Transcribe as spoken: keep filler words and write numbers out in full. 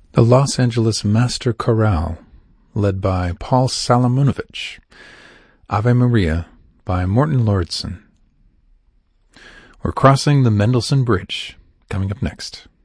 The Los Angeles Master Chorale, led by Paul Salamunovich. Ave Maria by Morton Lordson. We're crossing the Mendelssohn Bridge, coming up next.